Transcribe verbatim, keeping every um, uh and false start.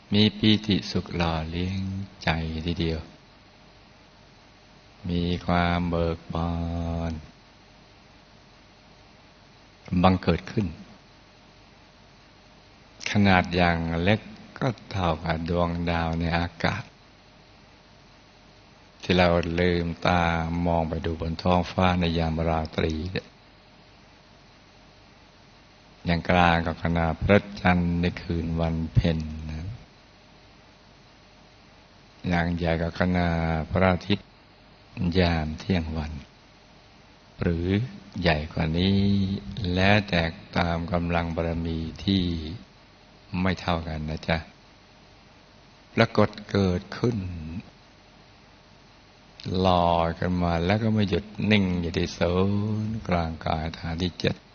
มีปีติสุขหล่อเลี้ยงใจทีเดียวมีความเบิกบานบังเกิดขึ้นขนาดอย่างเล็กก็เท่ากับดวงดาวในอากาศที่เราลืมตามองไปดูบนท้องฟ้าในยามราตรีอย่างกลางกับขณะพระจันทร์ในคืนวันเพ็ญนะอย่างใหญ่กับขณะพระอาทิตย์ยามเที่ยงวันหรือใหญ่กว่านี้และแตกตามกำลังบารมีที่ไม่เท่ากันนะจ๊ะปรากฏเกิดขึ้นลอยขึ้นมาแล้วก็ไม่หยุดนิ่งอยู่ที่ศูนย์กลางกายฐานที่เจ็ด